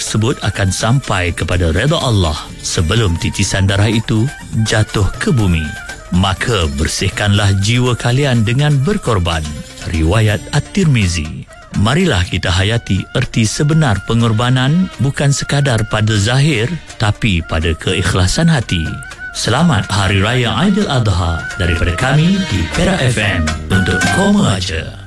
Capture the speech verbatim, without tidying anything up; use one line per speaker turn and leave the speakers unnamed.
tersebut akan sampai kepada redha Allah sebelum titisan darah itu jatuh ke bumi. Maka bersihkanlah jiwa kalian dengan berkorban. Riwayat At-Tirmizi. Marilah kita hayati erti sebenar pengorbanan bukan sekadar pada zahir tapi pada keikhlasan hati. Selamat Hari Raya Aidil Adha daripada kami di Perak F M untuk Koma Aja.